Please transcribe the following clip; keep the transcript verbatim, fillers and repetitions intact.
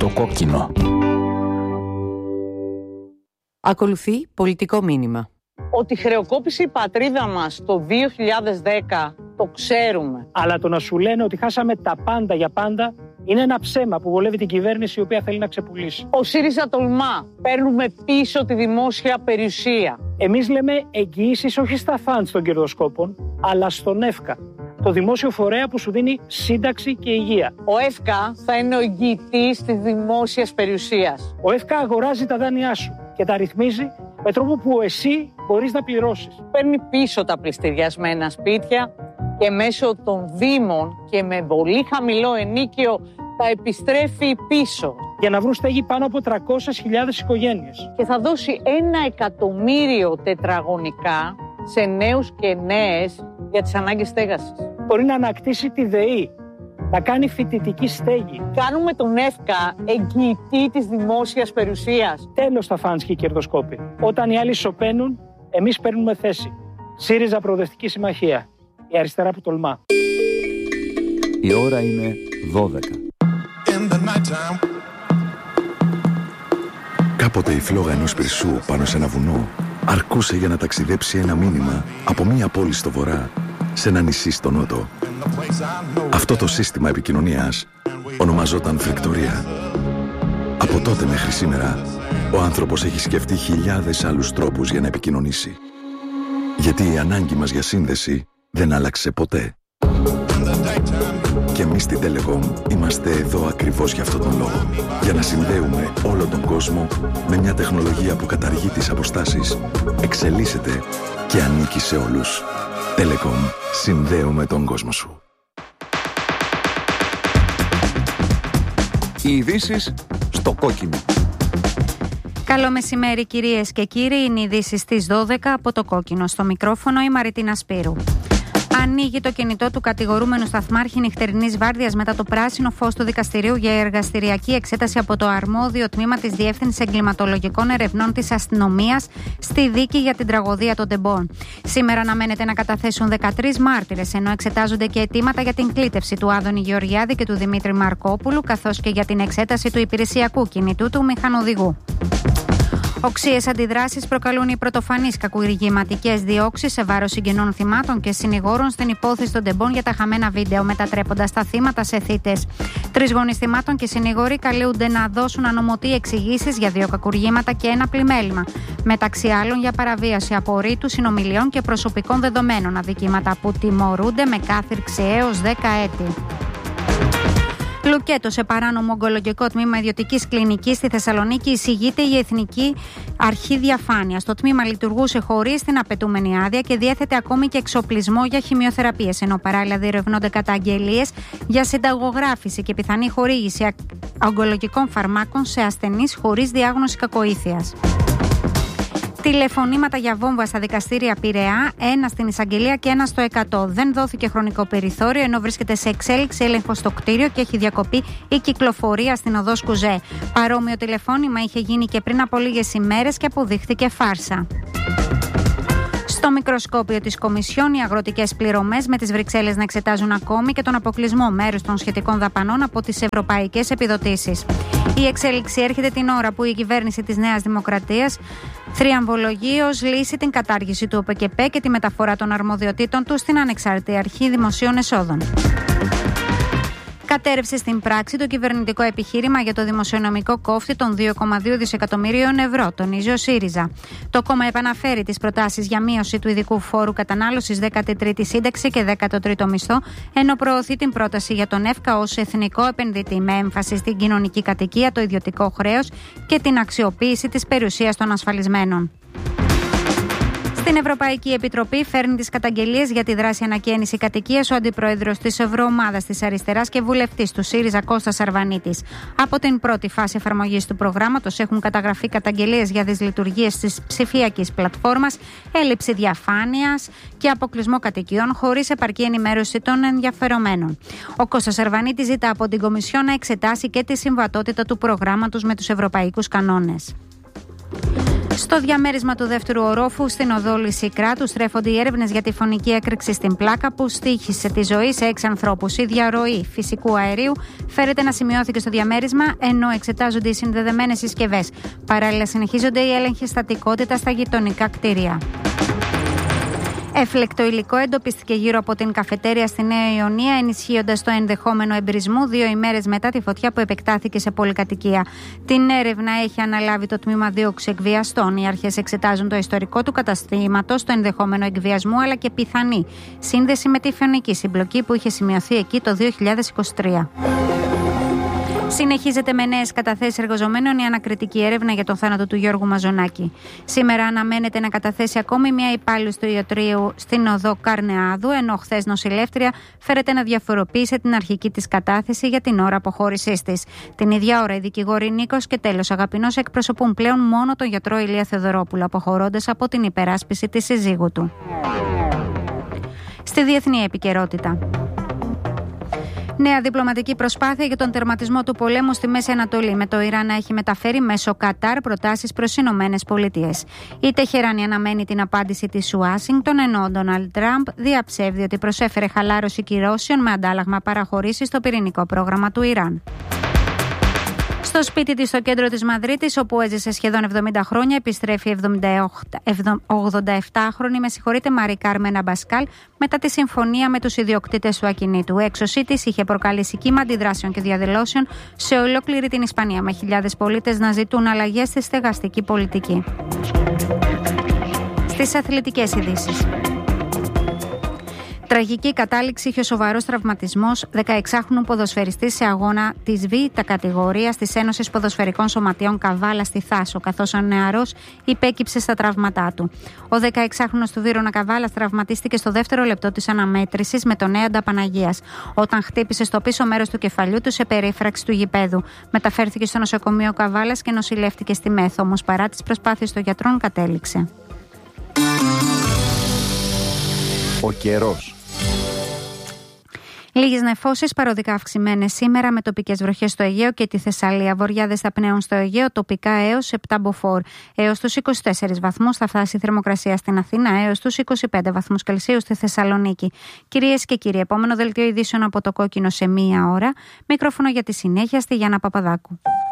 στο κόκκινο. Ακολουθεί πολιτικό μήνυμα. Ότι χρεοκόπησε η πατρίδα μας το δύο χιλιάδες δέκα το ξέρουμε. Αλλά το να σου λένε ότι χάσαμε τα πάντα για πάντα είναι ένα ψέμα που βολεύει την κυβέρνηση η οποία θέλει να ξεπουλήσει. Ο ΣΥΡΙΖΑ τολμά. Παίρνουμε πίσω τη δημόσια περιουσία. Εμείς λέμε εγγυήσεις όχι στα φαντς των κερδοσκόπων, αλλά στον ΕΦΚΑ, το δημόσιο φορέα που σου δίνει σύνταξη και υγεία. Ο ΕΦΚΑ θα είναι ο εγγυητής της δημόσιας περιουσίας. Ο ΕΦΚΑ αγοράζει τα δάνειά σου και τα ρυθμίζει με τρόπο που εσύ μπορείς να πληρώσεις. Παίρνει πίσω τα πληστηριασμένα σπίτια και μέσω των δήμων και με πολύ χαμηλό ενίκιο τα επιστρέφει πίσω. Για να βρουν στέγη πάνω από τριακόσιες χιλιάδες οικογένειες. Και θα δώσει ένα εκατομμύριο τετραγωνικά σε νέους και νέες για τις ανάγκες στέγασης. Μπορεί να ανακτήσει τη ΔΕΗ, να κάνει φοιτητική στέγη. Κάνουμε τον ΕΦΚΑ εγγυητή της δημόσιας περιουσίας. Τέλος τα φαντς και οι κερδοσκόποι. Όταν οι άλλοι σωπαίνουν, εμείς παίρνουμε θέση. ΣΥΡΙΖΑ Προοδευτική Συμμαχία. Η αριστερά που τολμά. Η ώρα είναι δώδεκα. Κάποτε η φλόγα ενός πυρσού πάνω σε ένα βουνό αρκούσε για να ταξιδέψει ένα μήνυμα από μία πόλη στο βορρά σε ένα νησί στο νότο. Αυτό το σύστημα επικοινωνίας ονομαζόταν φρικτορία. Από τότε μέχρι σήμερα, ο άνθρωπος έχει σκεφτεί χιλιάδες άλλους τρόπους για να επικοινωνήσει. Γιατί η ανάγκη μας για σύνδεση δεν άλλαξε ποτέ. Και εμείς στην Telecom είμαστε εδώ ακριβώς για αυτόν τον λόγο. Για να συνδέουμε όλο τον κόσμο με μια τεχνολογία που καταργεί τις αποστάσεις, εξελίσσεται και ανήκει σε όλους. Telecom. Συνδέουμε τον κόσμο σου. Οι ειδήσεις στο κόκκινο. Καλό μεσημέρι κυρίες και κύριοι, είναι οι ειδήσεις στις δώδεκα από το κόκκινο. Στο μικρόφωνο η Μαριτίνα Σπύρου. Ανοίγει το κινητό του κατηγορούμενου σταθμάρχη νυχτερινής βάρδιας μετά το πράσινο φως του δικαστηρίου για εργαστηριακή εξέταση από το αρμόδιο τμήμα της Διεύθυνσης Εγκληματολογικών Ερευνών της Αστυνομίας στη δίκη για την τραγωδία των Τεμπών. Σήμερα αναμένεται να καταθέσουν δεκατρείς μάρτυρες, ενώ εξετάζονται και αιτήματα για την κλήτευση του Άδωνη Γεωργιάδη και του Δημήτρη Μαρκόπουλου, καθώς και για την εξέταση του υπηρεσιακού κινητού του μηχανοδηγού. Οξύες αντιδράσεις προκαλούν οι πρωτοφανείς κακουργηματικές διώξεις σε βάρος συγγενών θυμάτων και συνηγόρων στην υπόθεση των Τεμπών για τα χαμένα βίντεο, μετατρέποντας τα θύματα σε θύτες. Τρεις γονείς θυμάτων και συνηγόροι καλούνται να δώσουν ανωμοτεί εξηγήσεις για δύο κακουργήματα και ένα πλημέλημα, μεταξύ άλλων για παραβίαση απορρίτου συνομιλιών και προσωπικών δεδομένων, αδικήματα που τιμωρούνται με κάθυρξη έως δέκα έτη. Λουκέτο σε παράνομο ογκολογικό τμήμα ιδιωτικής κλινικής στη Θεσσαλονίκη εισηγείται η Εθνική Αρχή Διαφάνειας. Το τμήμα λειτουργούσε χωρίς την απαιτούμενη άδεια και διέθετε ακόμη και εξοπλισμό για χημειοθεραπείες, ενώ παράλληλα διερευνώνται καταγγελίες για συνταγογράφηση και πιθανή χορήγηση ογκολογικών φαρμάκων σε ασθενείς χωρίς διάγνωση κακοήθειας. Τηλεφωνήματα για βόμβα στα δικαστήρια Πειραιά, ένα στην εισαγγελία και ένα στο εκατό. Δεν δόθηκε χρονικό περιθώριο, ενώ βρίσκεται σε εξέλιξη έλεγχο στο κτίριο και έχει διακοπεί η κυκλοφορία στην οδό Σκουζέ. Παρόμοιο τηλεφώνημα είχε γίνει και πριν από λίγες ημέρες και αποδείχθηκε φάρσα. Στο μικροσκόπιο της Κομισιόν, οι αγροτικές πληρωμές με τις Βρυξέλλες να εξετάζουν ακόμη και τον αποκλεισμό μέρους των σχετικών δαπανών από τις ευρωπαϊκές επιδοτήσεις. Η εξέλιξη έρχεται την ώρα που η κυβέρνηση της Νέας Δημοκρατίας θριαμβολογεί ως λύση την κατάργηση του ΟΠΕΚΕΠΕ και τη μεταφορά των αρμοδιοτήτων του στην Ανεξάρτητη Αρχή Δημοσίων Εσόδων. Κατέρευσε στην πράξη το κυβερνητικό επιχείρημα για το δημοσιονομικό κόφτη των δύο κόμμα δύο δισεκατομμυρίων ευρώ, τονίζει ο ΣΥΡΙΖΑ. Το κόμμα επαναφέρει τις προτάσεις για μείωση του ειδικού φόρου κατανάλωσης, δέκατη τρίτη σύνταξη και δέκατο τρίτο μισθό, ενώ προωθεί την πρόταση για τον ΕΦΚΑ ως εθνικό επενδυτή, με έμφαση στην κοινωνική κατοικία, το ιδιωτικό χρέος και την αξιοποίηση της περιουσίας των ασφαλισμένων. Στην Ευρωπαϊκή Επιτροπή φέρνει τις καταγγελίες για τη δράση ανακαίνιση κατοικίας ο αντιπρόεδρος της Ευρωομάδας της Αριστεράς και βουλευτής του ΣΥΡΙΖΑ Κώστας Αρβανίτης. Από την πρώτη φάση εφαρμογής του προγράμματος έχουν καταγραφεί καταγγελίες για δυσλειτουργίες της ψηφιακής πλατφόρμας, έλλειψη διαφάνειας και αποκλεισμό κατοικιών χωρίς επαρκή ενημέρωση των ενδιαφερομένων. Ο Κώστας Αρβανίτης ζητά από την Κομισιόν να εξετάσει και τη συμβατότητα του προγράμματος με τους ευρωπαϊκούς κανόνες. Στο διαμέρισμα του δεύτερου ορόφου στην οδό Λυσικράτου στρέφονται οι έρευνες για τη φωνική έκρηξη στην πλάκα που στοίχησε τη ζωή σε έξι ανθρώπους. Η διαρροή φυσικού αερίου φέρεται να σημειώθηκε στο διαμέρισμα, ενώ εξετάζονται οι συνδεδεμένες συσκευές. Παράλληλα, συνεχίζονται οι έλεγχοι στατικότητα στα γειτονικά κτίρια. Έφλεκτο υλικό εντοπίστηκε γύρω από την καφετέρια στη Νέα Ιωνία, ενισχύοντας το ενδεχόμενο εμπρισμού δύο ημέρες μετά τη φωτιά που επεκτάθηκε σε πολυκατοικία. Την έρευνα έχει αναλάβει το τμήμα δίωξη εκβιαστών. Οι αρχές εξετάζουν το ιστορικό του καταστήματος, το ενδεχόμενο εκβιασμού αλλά και πιθανή σύνδεση με τη φωνική συμπλοκή που είχε σημειωθεί εκεί το δύο χιλιάδες είκοσι τρία. Συνεχίζεται με νέες καταθέσεις εργαζομένων η ανακριτική έρευνα για τον θάνατο του Γιώργου Μαζονάκη. Σήμερα αναμένεται να καταθέσει ακόμη μια υπάλληλος του ιατρείου στην οδό Καρνεάδου, ενώ χθες νοσηλεύτρια φέρεται να διαφοροποίησε την αρχική της κατάθεση για την ώρα αποχώρησής της. Την ίδια ώρα οι δικηγόροι Νίκος και Τέλος Αγαπηνός εκπροσωπούν πλέον μόνο τον γιατρό Ηλία Θεοδωρόπουλο, αποχωρώντας από την υπεράσπιση της συζύγου του. Στη διεθνή επικαιρότητα. Νέα διπλωματική προσπάθεια για τον τερματισμό του πολέμου στη Μέση Ανατολή, με το Ιράν να έχει μεταφέρει μέσω Κατάρ προτάσεις προς τις Ηνωμένες Πολιτείες. Η Τεχεράνη αναμένει την απάντηση της Ουάσιγκτον, ενώ ο Ντόναλντ Τραμπ διαψεύδει ότι προσέφερε χαλάρωση κυρώσεων με αντάλλαγμα παραχωρήσεις στο πυρηνικό πρόγραμμα του Ιράν. Στο σπίτι της στο κέντρο της Μαδρίτης, όπου έζησε σχεδόν εβδομήντα χρόνια, επιστρέφει η ογδονταεπτάχρονη με συγχωρείτε Μαρή Κάρμεν Αμπασκάλ μετά τη συμφωνία με τους ιδιοκτήτες του ακινήτου. Η έξωσή της είχε προκαλέσει κύμα αντιδράσεων και διαδηλώσεων σε ολόκληρη την Ισπανία, με χιλιάδες πολίτες να ζητούν αλλαγές στη στεγαστική πολιτική. Στις αθλητικές ειδήσεις. Τραγική κατάληξη είχε ο σοβαρός τραυματισμός δεκαεξάχρονου ποδοσφαιριστή σε αγώνα της Β' κατηγορίας της Ένωσης Ποδοσφαιρικών Σωματείων Καβάλα στη Θάσο, καθώς ο νεαρός υπέκυψε στα τραύματά του. Ο δεκαεξάχρονος του Βύρωνα Καβάλας τραυματίστηκε στο δεύτερο λεπτό της αναμέτρησης με τον Έαντα Παναγίας, όταν χτύπησε στο πίσω μέρος του κεφαλιού του σε περίφραξη του γηπέδου. Μεταφέρθηκε στο νοσοκομείο Καβάλας και νοσηλεύτηκε στη Μέθο, όμως παρά τις προσπάθειες των γιατρών κατέληξε. Ο καιρός. Λίγες νεφώσεις παροδικά αυξημένες σήμερα, με τοπικές βροχές στο Αιγαίο και τη Θεσσαλία. Βοριάδες θα πνέουν στο Αιγαίο τοπικά έως επτά μποφόρ. Έως τους είκοσι τέσσερις βαθμούς θα φτάσει η θερμοκρασία στην Αθήνα, έως τους είκοσι πέντε βαθμούς Κελσίου στη Θεσσαλονίκη. Κυρίες και κύριοι, επόμενο δελτίο ειδήσεων από το Κόκκινο σε μία ώρα. Μικρόφωνο για τη συνέχεια στη Γιάννα Παπαδάκου.